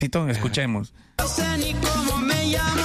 Escuchemos. No sé ni cómo me llamo.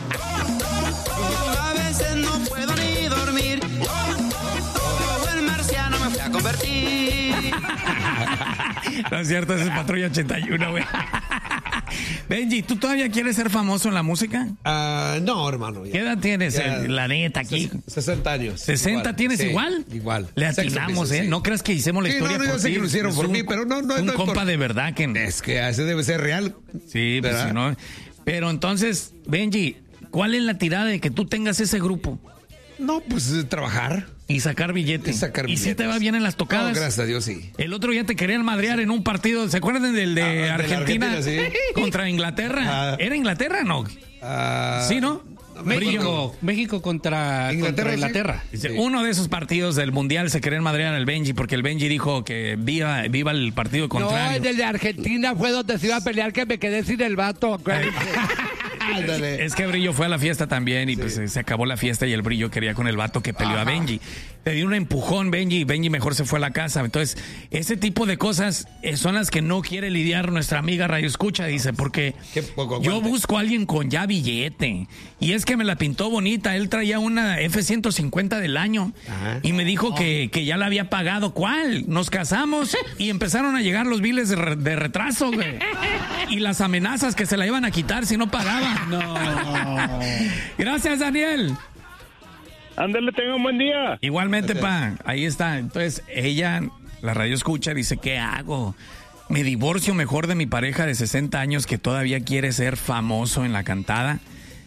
A veces no puedo ni dormir. El marciano me fui a convertir. No es cierto, ese es Patrulla 81, güey. Benji, ¿tú todavía quieres ser famoso en la música? No, hermano. ¿Qué edad tienes, la neta, aquí? 60 años. ¿60 igual. tienes Sí, igual? Igual. Le atinamos, ¿eh? Sí. No creas que hicimos la historia no, yo por sé ti. que lo hicieron por mí, pero no un compa de verdad que... Es que ese debe ser real. Sí, pues si no... Pero entonces, Benji, ¿cuál es la tirada de que tú tengas ese grupo? No, pues trabajar. Y sacar billetes. ¿Y si te va bien en las tocadas? No, gracias a Dios, sí. El otro día te querían madrear en un partido. ¿Se acuerdan del de Argentina, sí. contra Inglaterra? ¿Era Inglaterra, no? ¿Sí, no? México contra Inglaterra. Sí. Uno de esos partidos del Mundial se querían madrear al Benji porque el Benji dijo que viva el partido contrario. No, el de Argentina fue donde se iba a pelear que me quedé sin el vato. Es que Brillo fue a la fiesta también y pues se acabó la fiesta y el Brillo quería con el vato que peleó a Benji. Te dio un empujón, Benji, y Benji mejor se fue a la casa. Entonces, ese tipo de cosas son las que no quiere lidiar nuestra amiga Radio Escucha, dice, porque yo busco a alguien con ya billete. Y es que me la pintó bonita. Él traía una F-150 del año y me dijo que ya la había pagado. ¿Cuál? Nos casamos y empezaron a llegar los biles de retraso, güey. Y las amenazas que se la iban a quitar si no pagaba. No. Gracias, Daniel. Ándale, tenga un buen día. Igualmente, pa. Ahí está. Entonces, ella, la Radio Escucha, dice, ¿qué hago? ¿Me divorcio mejor de mi pareja de 60 años que todavía quiere ser famoso en la cantada?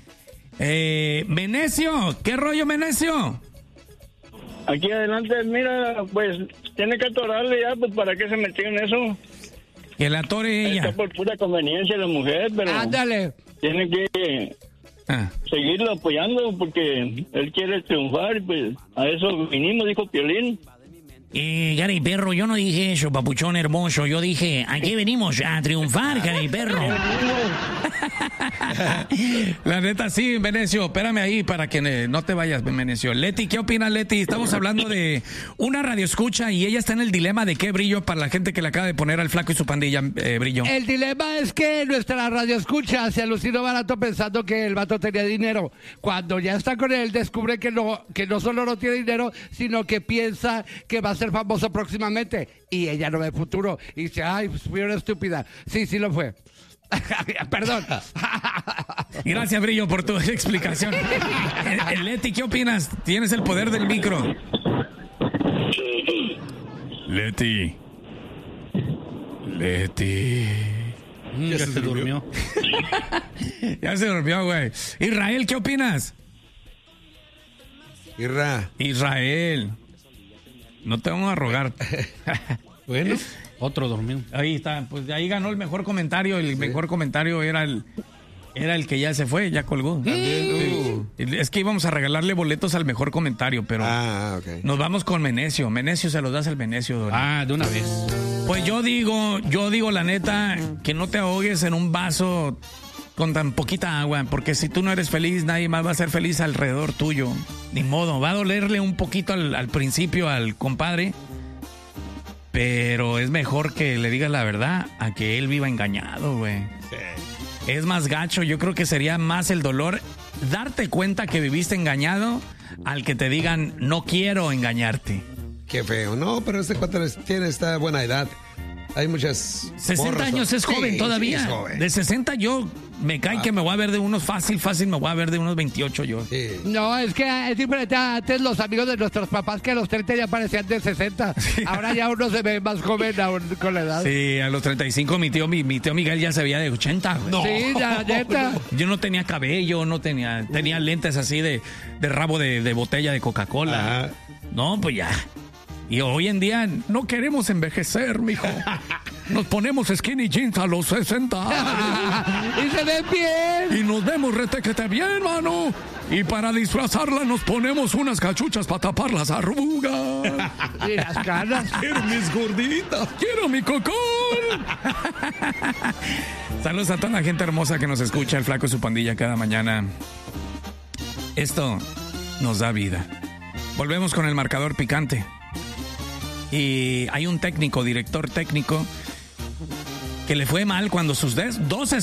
Menecio, ¿qué rollo, Menecio? Aquí adelante, mira, pues, tiene que atorarle ya, pues, ¿para qué se metió en eso? Que la atore ella. Está por pura conveniencia la mujer, pero... Ándale. Tiene que seguirlo apoyando porque él quiere triunfar, pues, a eso vinimos, dijo Piolín. Gary Perro, yo no dije eso, papuchón hermoso. Yo dije, aquí venimos a triunfar, Gary Perro. La neta, sí, Venecio, espérame ahí para que no te vayas, Venecio. Leti, ¿qué opinas, Leti? Estamos hablando de una radio escucha y ella está en el dilema de qué, Brillo, para la gente que le acaba de poner al Flaco y su pandilla, Brillo. El dilema es que nuestra radio escucha se alucinó barato pensando que el vato tenía dinero. Cuando ya está con él, descubre que no solo no tiene dinero, sino que piensa que va a ser famoso próximamente. Y ella no ve futuro. Y dice, ay, pues fui una estúpida. Sí, lo fue. Perdón. Gracias, Brillo, por tu explicación. Leti, ¿qué opinas? Tienes el poder del micro. Leti. Ya se durmió. Ya se durmió, güey. Israel, ¿qué opinas? Israel. No te vamos a rogar. Bueno, otro dormido. Ahí está, pues ahí ganó el mejor comentario. El mejor comentario era el que ya se fue, ya colgó. Es que íbamos a regalarle boletos al mejor comentario, pero nos vamos con Menecio. Menecio, se los das al Menecio, Dori. De una vez. Pues yo digo la neta, que no te ahogues en un vaso con tan poquita agua, porque si tú no eres feliz, nadie más va a ser feliz alrededor tuyo. Ni modo, va a dolerle un poquito al principio al compadre, pero es mejor que le digas la verdad a que él viva engañado, güey. Sí. Es más gacho, yo creo que sería más el dolor darte cuenta que viviste engañado al que te digan, no quiero engañarte. Qué feo, no, pero este cuate tiene esta buena edad. Hay muchas 60 años es joven todavía. Sí, es joven. De 60 yo me cae que me voy a ver de unos fácil me voy a ver de unos 28 yo. Sí. No, es que es diferente. Antes los amigos de nuestros papás que a los 30 ya parecían de 60. Sí. Ahora ya uno se ve más joven aún con la edad. Sí, a los 35 mi tío Miguel ya se veía de 80. No. Sí, ya, neta. Yo no tenía cabello, tenía lentes así de rabo de botella de Coca-Cola. No, pues ya. Y hoy en día no queremos envejecer, mijo. Nos ponemos skinny jeans a los 60. Y se ve bien. Y nos vemos retequete bien, mano. Y para disfrazarla nos ponemos unas cachuchas para tapar las arrugas. Y las canas. Quiero mis gorditas. Quiero mi cocón. Saludos a toda la gente hermosa que nos escucha, el Flaco y su pandilla cada mañana. Esto nos da vida. Volvemos con el marcador picante. Y hay un director técnico, que le fue mal cuando sus dos